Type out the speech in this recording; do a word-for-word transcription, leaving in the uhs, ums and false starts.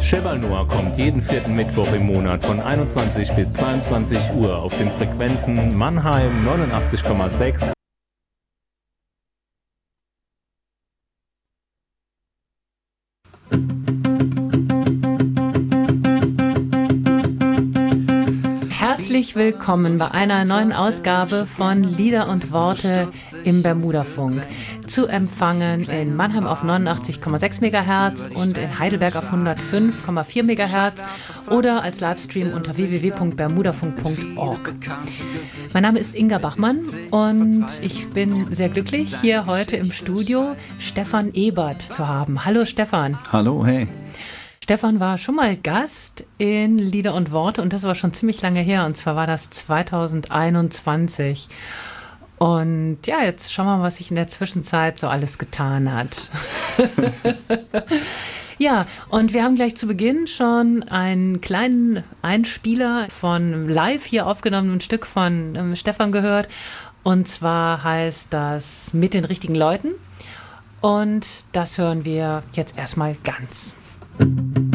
Cheval Noir kommt jeden vierten Mittwoch im Monat von einundzwanzig bis zweiundzwanzig Uhr auf den Frequenzen Mannheim neunundachtzig Komma sechs. Herzlich willkommen bei einer neuen Ausgabe von Lieder und Worte im Bermudafunk. Zu empfangen in Mannheim auf neunundachtzig Komma sechs Megahertz und in Heidelberg auf hundertfünf Komma vier Megahertz oder als Livestream unter w w w punkt bermudafunk punkt org. Mein Name ist Inga Bachmann und ich bin sehr glücklich, hier heute im Studio Stefan Ebert zu haben. Hallo Stefan. Hallo, hey. Stefan war schon mal Gast in Lieder und Worte und das war schon ziemlich lange her, und zwar war das zweitausendeinundzwanzig. Und ja, jetzt schauen wir mal, was sich in der Zwischenzeit so alles getan hat. Ja, und wir haben gleich zu Beginn schon einen kleinen Einspieler von live hier aufgenommenem Stück von ähm, Stefan gehört. Und zwar heißt das Mit den richtigen Leuten. Und das hören wir jetzt erstmal ganz.